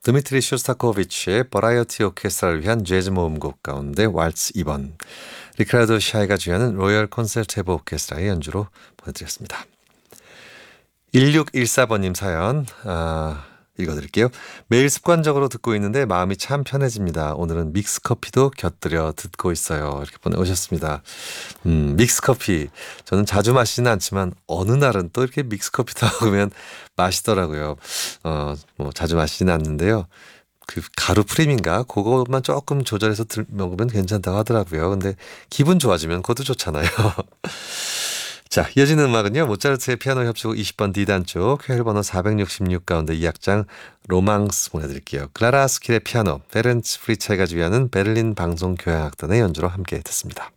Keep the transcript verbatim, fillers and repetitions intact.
드미트리 쇼스타코비치의 버라이어티 오케스트라를 위한 재즈 모음곡 가운데 왈츠 이 번, 리카르도 샤이가 주연한 로열 콘서트 오케스트라의 연주로 보내드렸습니다. 일육일사 번님 사연 아, 읽어드릴게요. 매일 습관적으로 듣고 있는데 마음이 참 편해집니다. 오늘은 믹스커피도 곁들여 듣고 있어요. 이렇게 보내오셨습니다. 음, 믹스커피 저는 자주 마시지는 않지만 어느 날은 또 이렇게 믹스커피도 먹으면 맛있더라고요. 어, 뭐 자주 마시지는 않는데요. 그 가루 프림인가 그것만 조금 조절해서 들, 먹으면 괜찮다고 하더라고요. 근데 기분 좋아지면 그것도 좋잖아요. 자, 이어지는 음악은요. 모차르트의 피아노 협주곡 이십 번 D단쪽 회열번호 사백육십육 가운데 이 악장 로망스 보내드릴게요. 클라라 스킬의 피아노, 페렌츠 프리차이가 주의하는 베를린 방송교향악단의 연주로 함께 듣습니다.